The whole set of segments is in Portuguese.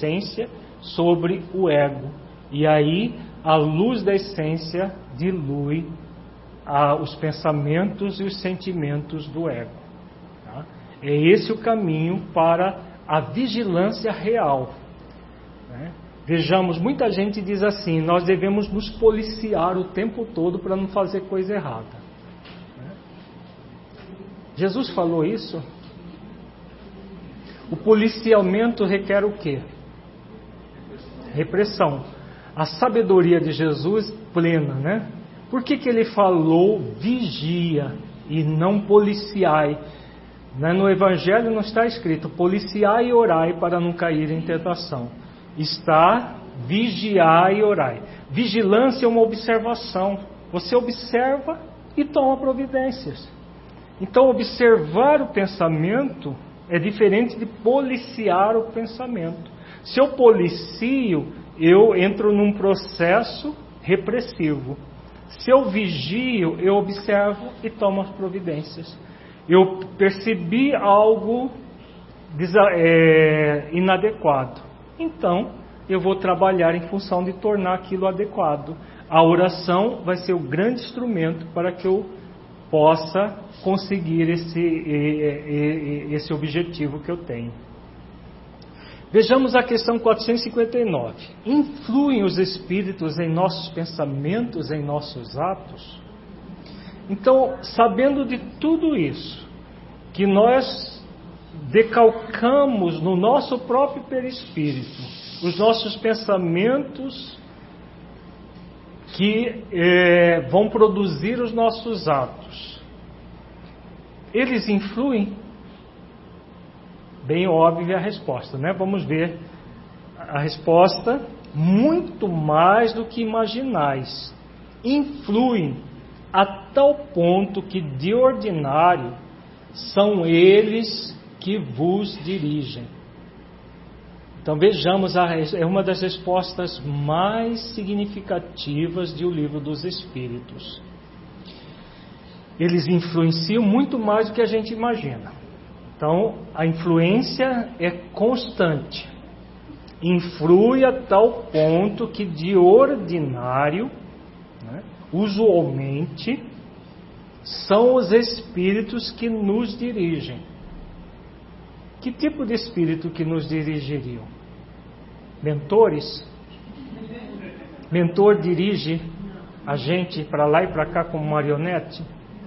essência sobre o ego. E aí a luz da essência dilui os pensamentos e os sentimentos do ego. Tá? É esse o caminho para a vigilância real. Né? Vejamos, muita gente diz assim: nós devemos nos policiar o tempo todo para não fazer coisa errada. Né? Jesus falou isso? O policiamento requer o quê? Repressão. A sabedoria de Jesus plena, né? Por que ele falou vigia e não policiai? No Evangelho não está escrito policiai e orai para não cair em tentação. Está vigiai e orai. Vigilância é uma observação. Você observa e toma providências. Então, observar o pensamento é diferente de policiar o pensamento. Se eu policio, eu entro num processo repressivo. Se eu vigio, eu observo e tomo as providências. Eu percebi algo inadequado. Então, eu vou trabalhar em função de tornar aquilo adequado. A oração vai ser o grande instrumento para que eu possa conseguir esse objetivo que eu tenho. Vejamos a questão 459. Influem os espíritos em nossos pensamentos, em nossos atos? Então, sabendo de tudo isso, que nós decalcamos no nosso próprio perispírito os nossos pensamentos que vão produzir os nossos atos, eles influem? Bem óbvia a resposta, né? Vamos ver a resposta. Muito mais do que imaginais. Influem a tal ponto que de ordinário são eles que vos dirigem. Então vejamos, é uma das respostas mais significativas do Livro dos Espíritos. Eles influenciam muito mais do que a gente imagina. Então, a influência é constante. Influi a tal ponto que de ordinário, né, usualmente, são os espíritos que nos dirigem. Que tipo de espírito que nos dirigiriam? Mentores? Mentor dirige a gente para lá e para cá como marionete?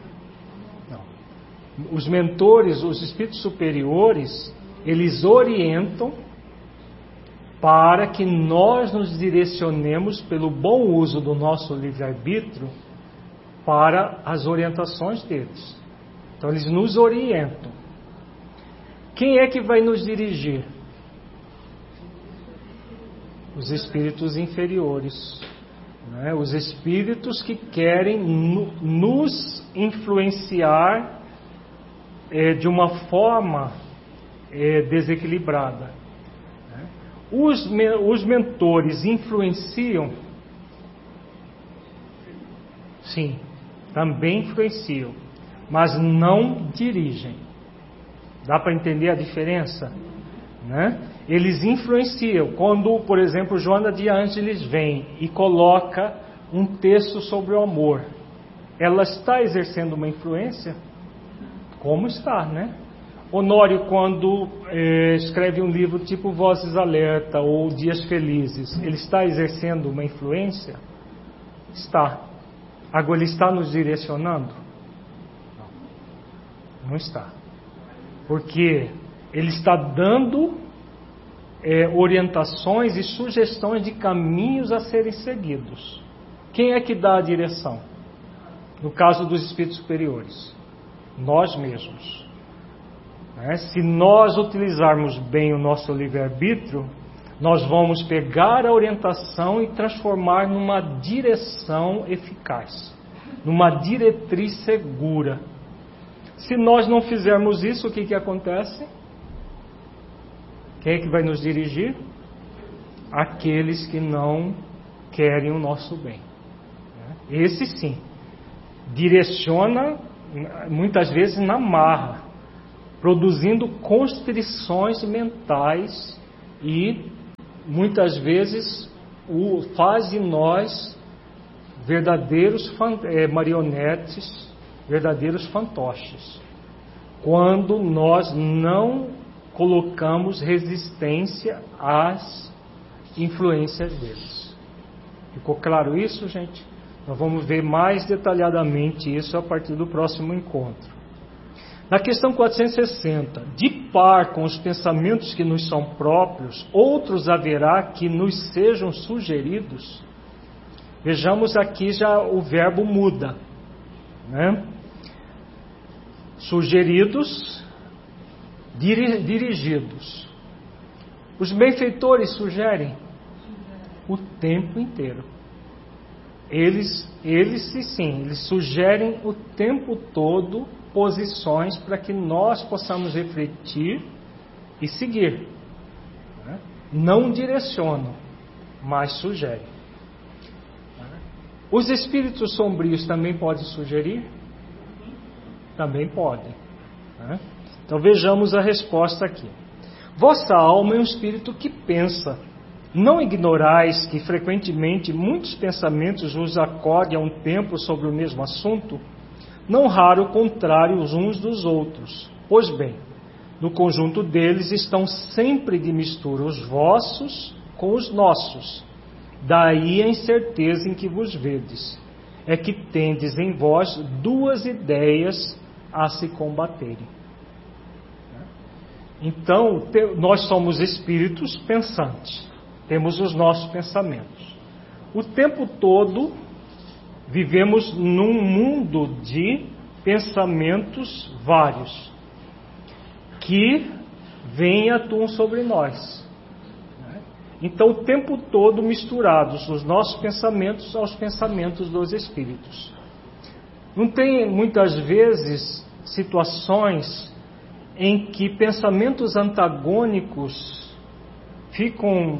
Os mentores, os espíritos superiores, eles orientam para que nós nos direcionemos pelo bom uso do nosso livre-arbítrio para as orientações deles. Então eles nos orientam. Quem é que vai nos dirigir? Os espíritos inferiores, né? Os espíritos que querem nos influenciar de uma forma desequilibrada. Os mentores influenciam? Sim, também influenciam, mas não dirigem. Dá para entender a diferença? Né? Eles influenciam. Quando, por exemplo, Joana de Ângeles vem e coloca um texto sobre o amor, ela está exercendo uma influência? Como está, né? Honório, quando escreve um livro tipo Vozes Alerta ou Dias Felizes, ele está exercendo uma influência? Está. Agora, ele está nos direcionando? Não está. Porque ele está dando orientações e sugestões de caminhos a serem seguidos. Quem é que dá a direção? No caso dos espíritos superiores, nós mesmos. Se nós utilizarmos bem o nosso livre-arbítrio, nós vamos pegar a orientação e transformar numa direção eficaz, numa diretriz segura. Se nós não fizermos isso, o que acontece? Quem é que vai nos dirigir? Aqueles que não querem o nosso bem. Esse sim, direciona muitas vezes na marra, produzindo constrições mentais e muitas vezes faz de nós verdadeiros marionetes, verdadeiros fantoches, quando nós não colocamos resistência às influências deles. Ficou claro isso, gente? Nós vamos ver mais detalhadamente isso a partir do próximo encontro. Na questão 460, de par com os pensamentos que nos são próprios, outros haverá que nos sejam sugeridos. Vejamos aqui já o verbo muda, né? Sugeridos, dirigidos. Os benfeitores sugerem o tempo inteiro. Eles sugerem o tempo todo posições para que nós possamos refletir e seguir. Não direcionam, mas sugerem. Os espíritos sombrios também podem sugerir? Também podem. Então vejamos a resposta aqui. Vossa alma é um espírito que pensa. Não ignorais que frequentemente muitos pensamentos vos acodem a um tempo sobre o mesmo assunto? Não raro contrários uns dos outros. Pois bem, no conjunto deles estão sempre de mistura os vossos com os nossos. Daí a incerteza em que vos vedes. É que tendes em vós duas ideias a se combaterem. Então, nós somos espíritos pensantes. Temos os nossos pensamentos. O tempo todo vivemos num mundo de pensamentos vários que vêm e atuam sobre nós. Então, o tempo todo misturados os nossos pensamentos aos pensamentos dos espíritos. Não tem muitas vezes situações em que pensamentos antagônicos ficam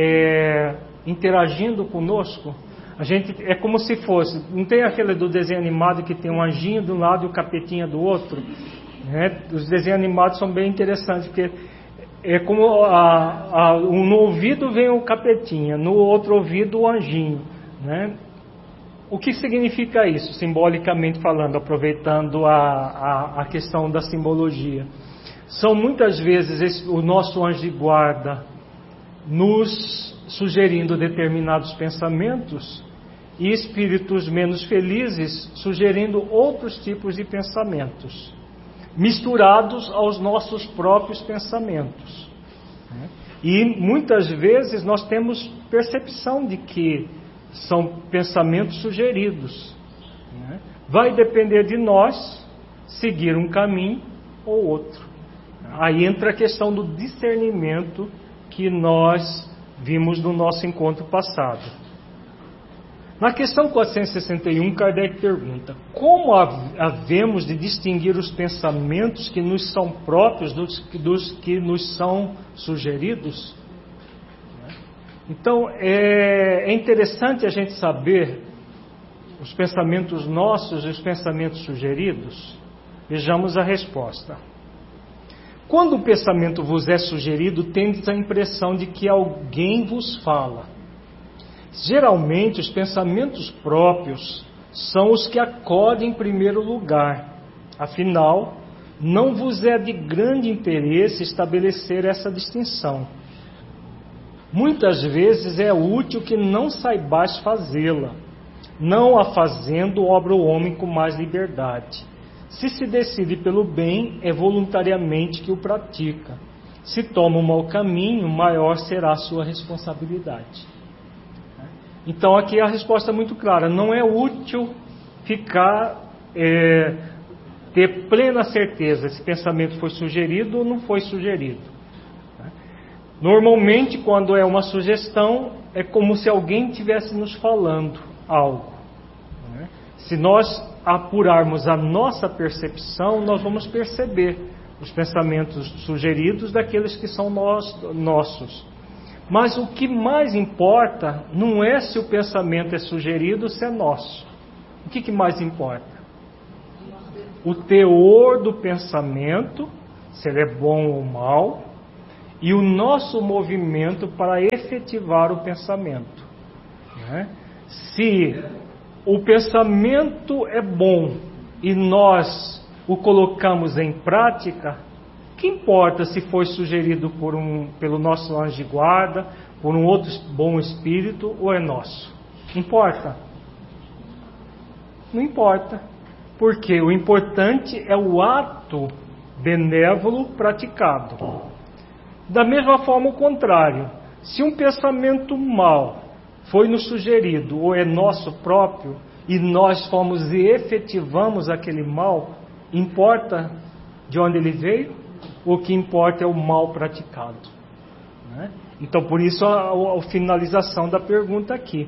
interagindo conosco? A gente é como se fosse, não tem aquele do desenho animado que tem um anjinho de um lado e o capetinha do outro, né? Os desenhos animados são bem interessantes, porque é como no ouvido vem o capetinha, no outro ouvido o anjinho, né? O que significa isso, simbolicamente falando, aproveitando a questão da simbologia? São muitas vezes o nosso anjo de guarda nos sugerindo determinados pensamentos e espíritos menos felizes sugerindo outros tipos de pensamentos, misturados aos nossos próprios pensamentos. E muitas vezes nós temos percepção de que são pensamentos sugeridos. Vai depender de nós seguir um caminho ou outro. Aí entra a questão do discernimento que nós vimos no nosso encontro passado. Na questão 461, Kardec pergunta: como havemos de distinguir os pensamentos que nos são próprios dos que nos são sugeridos? Então, é interessante a gente saber os pensamentos nossos e os pensamentos sugeridos. Vejamos a resposta. Quando o pensamento vos é sugerido, tendes a impressão de que alguém vos fala. Geralmente, os pensamentos próprios são os que acodem em primeiro lugar. Afinal, não vos é de grande interesse estabelecer essa distinção. Muitas vezes é útil que não saibais fazê-la. Não a fazendo, obra o homem com mais liberdade. Se se decide pelo bem, é voluntariamente que o pratica. Se toma um mau caminho, maior será a sua responsabilidade. Então aqui a resposta é muito clara. Não é útil ter plena certeza se o pensamento foi sugerido ou não foi sugerido. Normalmente, quando é uma sugestão, é como se alguém estivesse nos falando algo. Se nós apurarmos a nossa percepção, nós vamos perceber os pensamentos sugeridos daqueles que são nossos. Mas o que mais importa não é se o pensamento é sugerido ou se é nosso. O que mais importa? O teor do pensamento, se ele é bom ou mau, e o nosso movimento para efetivar o pensamento, né? Se o pensamento é bom e nós o colocamos em prática, que importa se foi sugerido pelo nosso anjo de guarda, por um outro bom espírito, ou é nosso? Importa? Não importa, porque o importante é o ato benévolo praticado. Da mesma forma, o contrário, se um pensamento mau foi nos sugerido ou é nosso próprio e nós fomos e efetivamos aquele mal, importa de onde ele veio? O que importa é o mal praticado, né? Então, por isso a finalização da pergunta aqui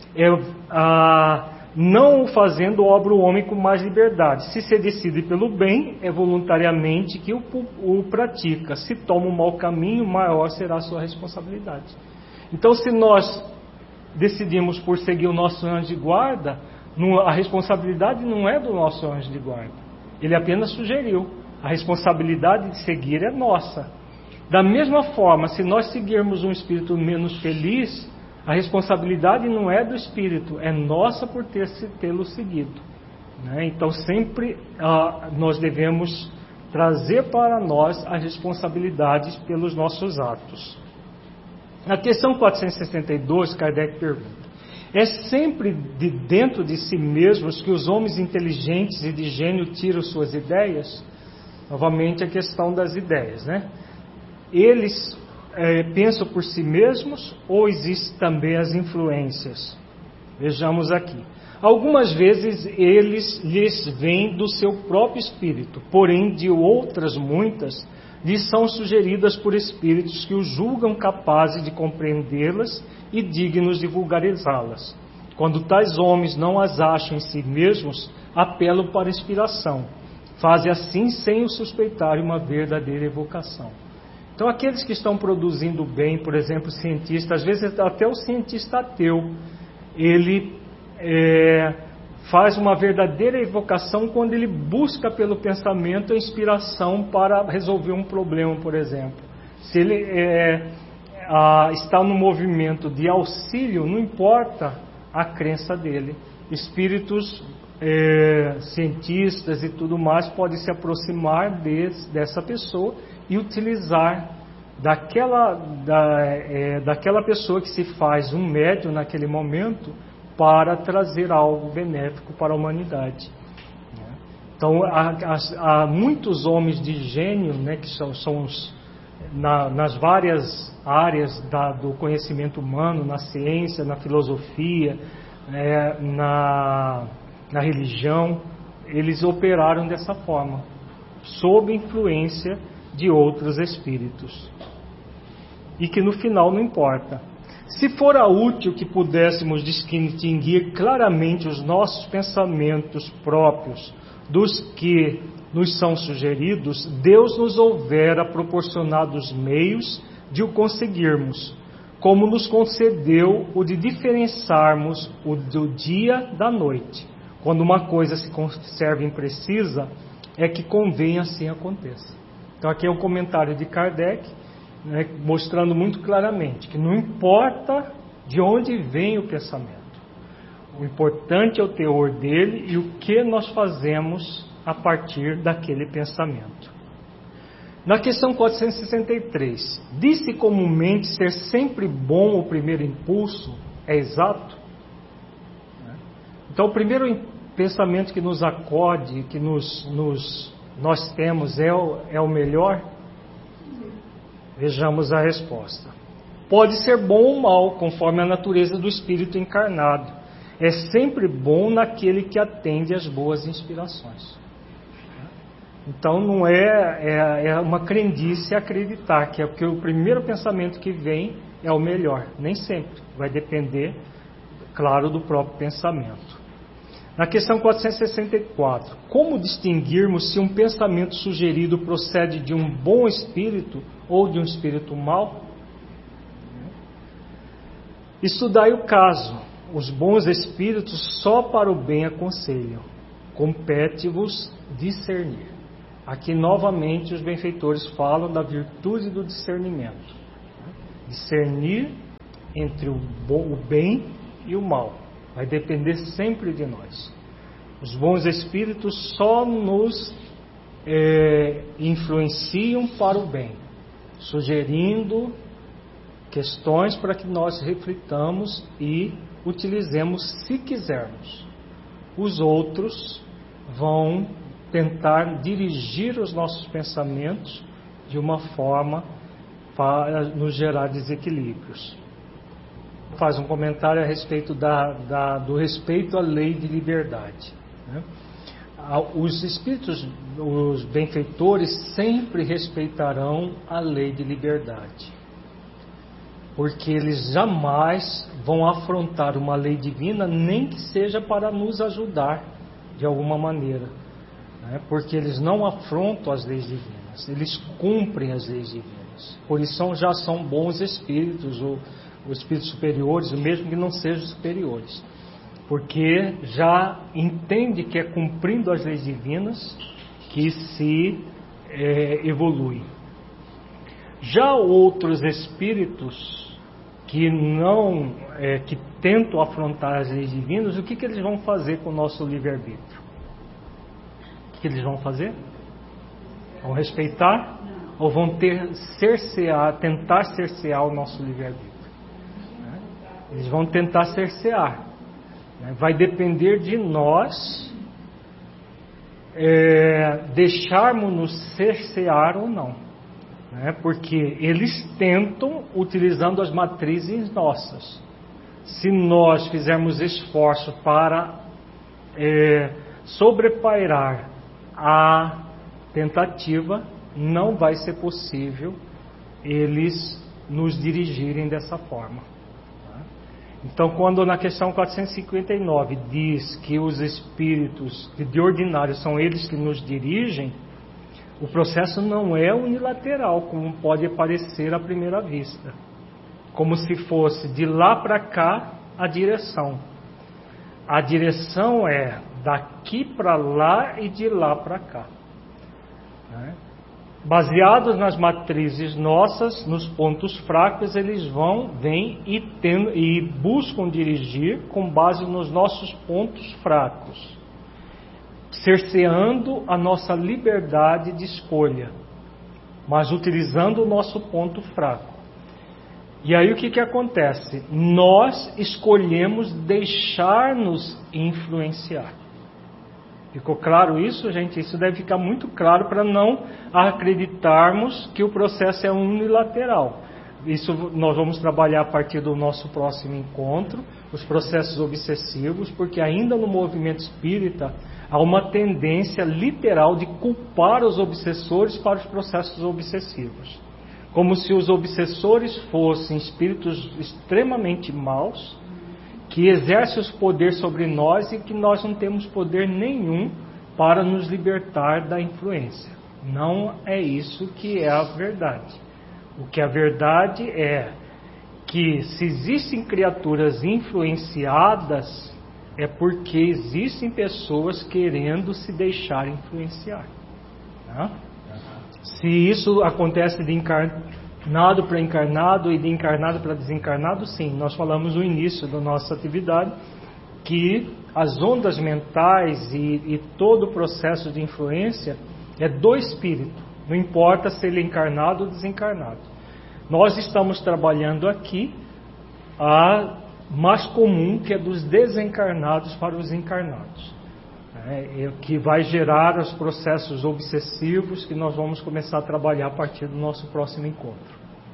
não fazendo obra o homem com mais liberdade. Se se decide pelo bem, é voluntariamente que o pratica. Se toma um mau caminho, maior será a sua responsabilidade. Então, se nós decidimos por seguir o nosso anjo de guarda, a responsabilidade não é do nosso anjo de guarda. Ele apenas sugeriu. A responsabilidade de seguir é nossa. Da mesma forma, se nós seguirmos um espírito menos feliz, a responsabilidade não é do espírito, é nossa por tê-lo seguido, né? Então sempre nós devemos trazer para nós as responsabilidades pelos nossos atos. Na questão 462, Kardec pergunta: é sempre de dentro de si mesmos que os homens inteligentes e de gênio tiram suas ideias? Novamente a questão das ideias, né? Eles pensam por si mesmos ou existem também as influências? Vejamos aqui. Algumas vezes lhes vêm do seu próprio espírito, porém de outras muitas lhes são sugeridas por espíritos que os julgam capazes de compreendê-las e dignos de vulgarizá-las. Quando tais homens não as acham em si mesmos, apelam para a inspiração. Fazem assim sem o suspeitarem uma verdadeira evocação. Então, aqueles que estão produzindo bem, por exemplo, cientistas, às vezes até o cientista ateu, ele faz uma verdadeira evocação quando ele busca pelo pensamento a inspiração para resolver um problema, por exemplo. Se ele está no movimento de auxílio, não importa a crença dele. Espíritos cientistas e tudo mais podem se aproximar dessa pessoa e utilizar daquela pessoa que se faz um médium naquele momento para trazer algo benéfico para a humanidade. Então, há muitos homens de gênio, né, que são nas várias áreas do conhecimento humano, na ciência, na filosofia, na religião, eles operaram dessa forma, sob influência de outros espíritos. E que no final não importa. Se fora útil que pudéssemos distinguir claramente os nossos pensamentos próprios dos que nos são sugeridos, Deus nos houvera proporcionado os meios de o conseguirmos, como nos concedeu o de diferenciarmos o do dia da noite. Quando uma coisa se conserva imprecisa, é que convém assim aconteça. Então aqui é um comentário de Kardec, né, mostrando muito claramente que não importa de onde vem o pensamento. O importante é o teor dele e o que nós fazemos a partir daquele pensamento. Na questão 463, disse comumente ser sempre bom o primeiro impulso, é exato? Então o primeiro pensamento que nos acode, que nós temos é o melhor? Vejamos a resposta. Pode ser bom ou mal, conforme a natureza do espírito encarnado. É sempre bom naquele que atende às boas inspirações. Então não é uma crendice acreditar que é porque o primeiro pensamento que vem é o melhor. Nem sempre. Vai depender, claro, do próprio pensamento. Na questão 464, como distinguirmos se um pensamento sugerido procede de um bom espírito ou de um espírito mau? Estudai o caso. Os bons espíritos só para o bem aconselham. Compete-vos discernir. Aqui novamente os benfeitores falam da virtude do discernimento. Discernir entre o bem e o mal. Vai depender sempre de nós. Os bons espíritos só nos influenciam para o bem, sugerindo questões para que nós reflitamos e utilizemos se quisermos. Os outros vão tentar dirigir os nossos pensamentos de uma forma para nos gerar desequilíbrios. Faz um comentário a respeito do respeito à lei de liberdade, né? Os espíritos, os benfeitores, sempre respeitarão a lei de liberdade, porque eles jamais vão afrontar uma lei divina, nem que seja para nos ajudar de alguma maneira, né? Porque eles não afrontam as leis divinas, eles cumprem as leis divinas. Por isso já são bons espíritos, ou espíritos superiores, mesmo que não sejam superiores, porque já entende que é cumprindo as leis divinas que se evolui. Já outros espíritos que não que tentam afrontar as leis divinas, o que eles vão fazer com o nosso livre-arbítrio? O que eles vão fazer? Vão respeitar? Ou vão tentar cercear o nosso livre-arbítrio? Eles vão tentar cercear. Vai depender de nós deixarmos-nos cercear ou não, né? Porque eles tentam utilizando as matrizes nossas. Se nós fizermos esforço para sobrepairar a tentativa, não vai ser possível eles nos dirigirem dessa forma. Então, quando na questão 459 diz que os espíritos de ordinário são eles que nos dirigem, o processo não é unilateral, como pode parecer à primeira vista, como se fosse de lá para cá a direção. A direção é daqui para lá e de lá para cá, né? Baseados nas matrizes nossas, nos pontos fracos, eles vêm e buscam dirigir com base nos nossos pontos fracos, cerceando a nossa liberdade de escolha, mas utilizando o nosso ponto fraco. E aí o que acontece? Nós escolhemos deixar-nos influenciar. Ficou claro isso, gente? Isso deve ficar muito claro para não acreditarmos que o processo é unilateral. Isso nós vamos trabalhar a partir do nosso próximo encontro, os processos obsessivos, porque ainda no movimento espírita há uma tendência literal de culpar os obsessores para os processos obsessivos. Como se os obsessores fossem espíritos extremamente maus, que exerce o poder sobre nós e que nós não temos poder nenhum para nos libertar da influência. Não é isso que é a verdade. O que a verdade é que se existem criaturas influenciadas, é porque existem pessoas querendo se deixar influenciar, tá? Se isso acontece de encarnado para encarnado e de encarnado para desencarnado, sim. Nós falamos no início da nossa atividade que as ondas mentais e todo o processo de influência é do espírito, não importa se ele é encarnado ou desencarnado. Nós estamos trabalhando aqui a mais comum, que é dos desencarnados para os encarnados, que vai gerar os processos obsessivos que nós vamos começar a trabalhar a partir do nosso próximo encontro.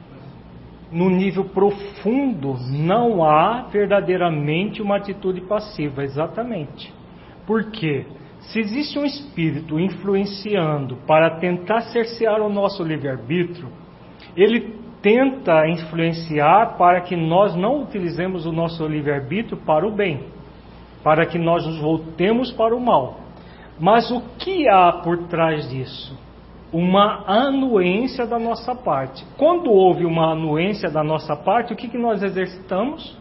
No nível profundo, não há verdadeiramente uma atitude passiva, exatamente. Por quê? Se existe um espírito influenciando para tentar cercear o nosso livre-arbítrio, ele tenta influenciar para que nós não utilizemos o nosso livre-arbítrio para o bem, para que nós nos voltemos para o mal. Mas o que há por trás disso? Uma anuência da nossa parte. Quando houve uma anuência da nossa parte, o que nós exercitamos?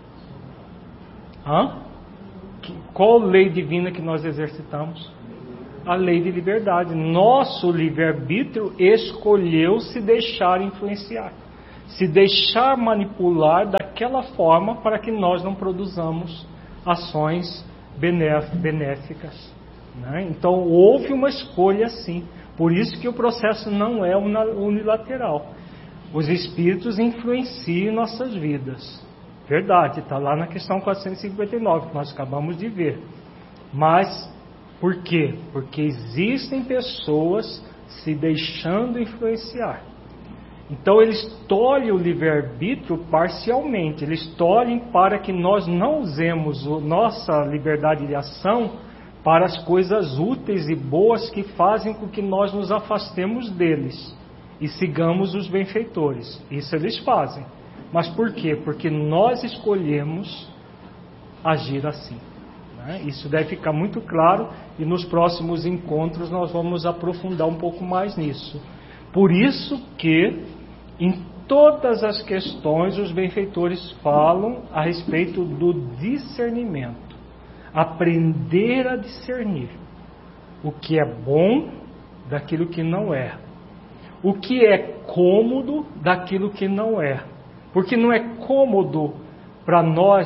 Qual lei divina que nós exercitamos? a lei de liberdade. Nosso livre-arbítrio escolheu se deixar influenciar, se deixar manipular daquela forma para que nós não produzamos ações benéficas, né? Então houve uma escolha sim. Por isso que o processo não é unilateral. Os espíritos influenciam nossas vidas. Verdade, está lá na questão 459, que nós acabamos de ver. Mas, por quê? Porque existem pessoas se deixando influenciar. Então, eles tolhem o livre-arbítrio parcialmente. Eles tolhem para que nós não usemos nossa liberdade de ação para as coisas úteis e boas que fazem com que nós nos afastemos deles e sigamos os benfeitores. Isso eles fazem. Mas por quê? Porque nós escolhemos agir assim, né? Isso deve ficar muito claro e nos próximos encontros nós vamos aprofundar um pouco mais nisso. Por isso que em todas as questões os benfeitores falam a respeito do discernimento. Aprender a discernir o que é bom daquilo que não é, o que é cômodo daquilo que não é, porque não é cômodo para nós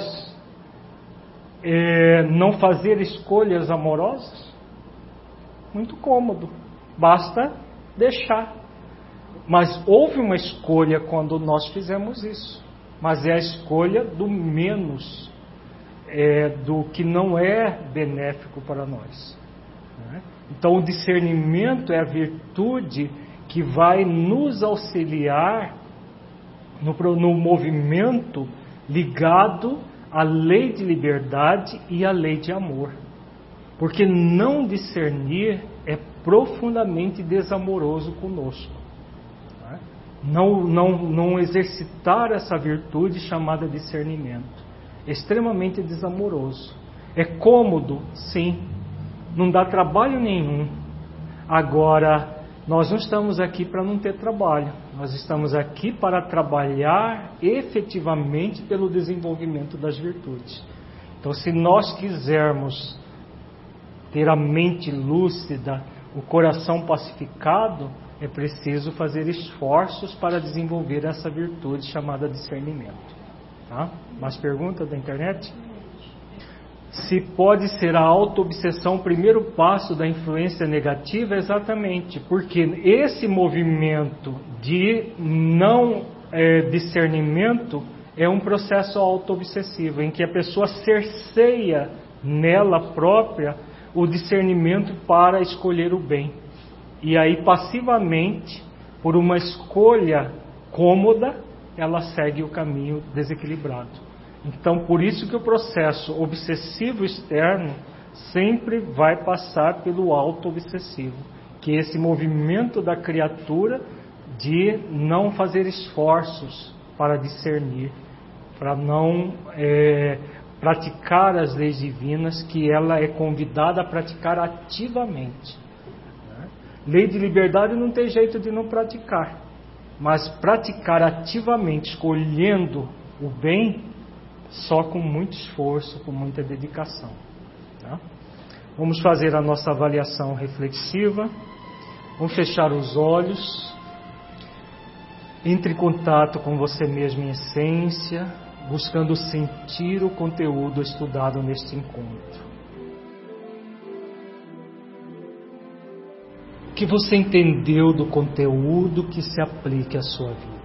não fazer escolhas amorosas. Muito cômodo, basta deixar. Mas houve uma escolha quando nós fizemos isso, mas é a escolha do menos, do que não é benéfico para nós, né? Então o discernimento é a virtude que vai nos auxiliar no movimento ligado à lei de liberdade e à lei de amor. Porque não discernir é profundamente desamoroso conosco, né? Não exercitar essa virtude chamada discernimento. Extremamente desamoroso. É cômodo, sim. Não dá trabalho nenhum. Agora, nós não estamos aqui para não ter trabalho. Nós estamos aqui para trabalhar efetivamente pelo desenvolvimento das virtudes. Então, se nós quisermos ter a mente lúcida, o coração pacificado, é preciso fazer esforços para desenvolver essa virtude chamada discernimento. Tá? Mais pergunta da internet? Se pode ser a auto-obsessão o primeiro passo da influência negativa? Exatamente, porque esse movimento de não discernimento é um processo auto-obsessivo, em que a pessoa cerceia nela própria o discernimento para escolher o bem. E aí, passivamente, por uma escolha cômoda, ela segue o caminho desequilibrado. Então, por isso que o processo obsessivo externo sempre vai passar pelo auto-obsessivo, que é esse movimento da criatura de não fazer esforços para discernir, para não praticar as leis divinas que ela é convidada a praticar ativamente. Lei de liberdade não tem jeito de não praticar, mas praticar ativamente, escolhendo o bem, só com muito esforço, com muita dedicação. Tá? Vamos fazer a nossa avaliação reflexiva. Vamos fechar os olhos. Entre em contato com você mesmo em essência, buscando sentir o conteúdo estudado neste encontro. O que você entendeu do conteúdo que se aplique à sua vida?